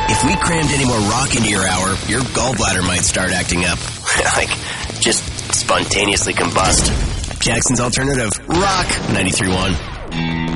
If we crammed any more rock into your hour, your gallbladder might start acting up. Like, just spontaneously combust. Jackson's Alternative, Rock 93.1.